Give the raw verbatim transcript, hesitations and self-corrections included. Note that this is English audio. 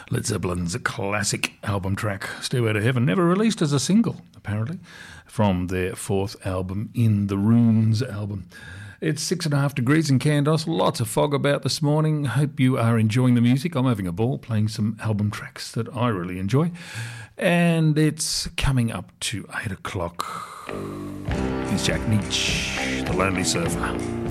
Led Zeppelin's classic album track, Stairway to Heaven, never released as a single, apparently, from their fourth album, In the Runes album. It's six and a half degrees in Kandos, lots of fog about this morning. Hope you are enjoying the music. I'm having a ball playing some album tracks that I really enjoy. And it's coming up to eight o'clock. Here's Jack Nietzsche, The Lonely Surfer.